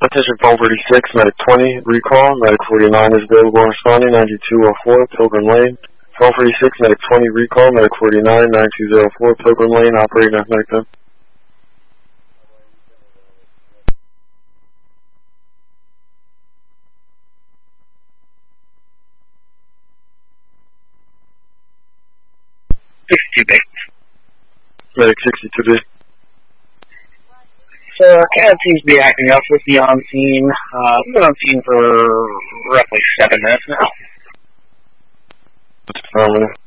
Attention phone 36, medic 20, recall. Medic 49 is available and responding, 9204 Pilgrim Lane. Phone 46, medic 20, recall. Medic 49, 9204 Pilgrim Lane, operating as medic 10. Medic 62B. So, CAD seems to be acting up with me on scene. I've been on scene for roughly 7 minutes now. That's phenomenal.